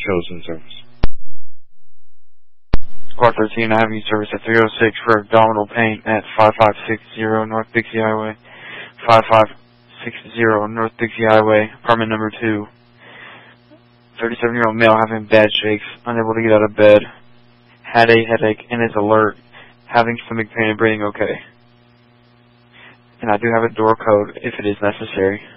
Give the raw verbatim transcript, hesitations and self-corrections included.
Chosen service. Squad thirteen, I have you service at three oh six for abdominal pain at five five six zero North Dixie Highway. five five six zero North Dixie Highway, apartment number two. thirty-seven-year-old male having bad shakes, unable to get out of bed, had a headache, and is alert, having stomach pain and breathing okay. And I do have a door code if it is necessary.